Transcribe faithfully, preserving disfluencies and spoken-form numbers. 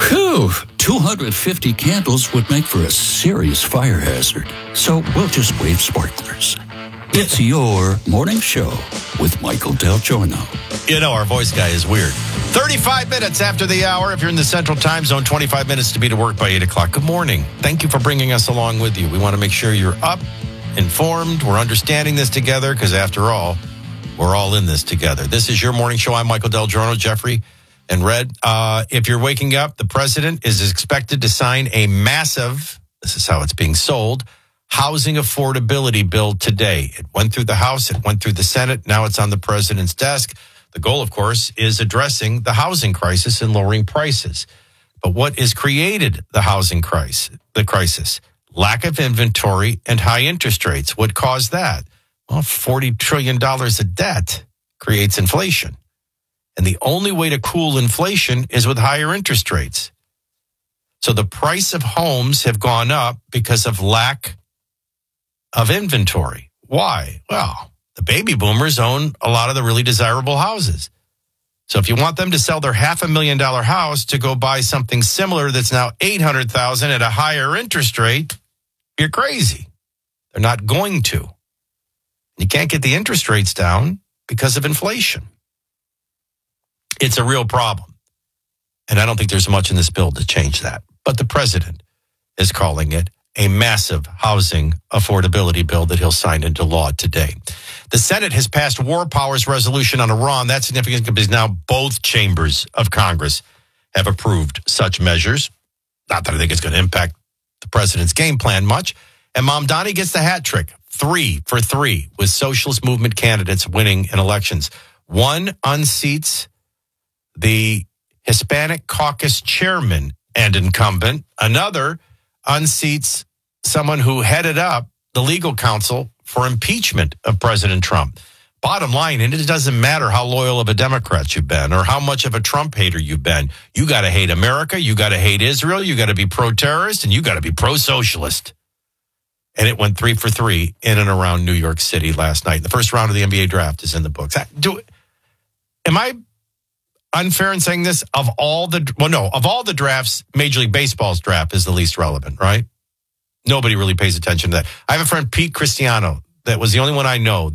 Whew, two hundred fifty candles would make for a serious fire hazard. So we'll just wave sparklers. It's your morning show with Michael Del Giorno. You know, our voice guy is weird. thirty-five minutes after the hour. If you're in the Central Time Zone, twenty-five minutes to be to work by eight o'clock. Good morning. Thank you for bringing us along with you. We want to make sure you're up, informed. We're understanding this together because, after all, we're all in this together. This is your morning show. I'm Michael Del Giorno, Jeffrey and Red. Uh, if you're waking up, the president is expected to sign a massive, this is how it's being sold, housing affordability bill today. It went through the House. It went through the Senate. Now it's on the president's desk. The goal, of course, is addressing the housing crisis and lowering prices. But what has created the housing crisis? The crisis? Lack of inventory and high interest rates. What caused that? Well, forty trillion dollars of debt creates inflation. And the only way to cool inflation is with higher interest rates. So the price of homes have gone up because of lack of inventory. Why? Well, the baby boomers own a lot of the really desirable houses. So if you want them to sell their half a million dollar house to go buy something similar that's now eight hundred thousand dollars at a higher interest rate, you're crazy. They're not going to. You can't get the interest rates down because of inflation. It's a real problem. And I don't think there's much in this bill to change that. But the president is calling it a massive housing affordability bill that he'll sign into law today. The Senate has passed war powers resolution on Iran. That's significant because now both chambers of Congress have approved such measures. Not that I think it's going to impact the president's game plan much. And Mamdani gets the hat trick. Three for three with socialist movement candidates winning in elections. One unseats the Hispanic caucus chairman and incumbent. Another unseats someone who headed up the legal counsel for impeachment of President Trump. Bottom line, and it doesn't matter how loyal of a Democrat you've been or how much of a Trump hater you've been. You got to hate America. You got to hate Israel. You got to be pro-terrorist and you got to be pro-socialist. And it went three for three in and around New York City last night. The first round of the N B A draft is in the books. Do, am I unfair in saying this? Of all the, well, no, of all the drafts, Major League Baseball's draft is the least relevant, right? Nobody really pays attention to that. I have a friend, Pete Cristiano, that was the only one I know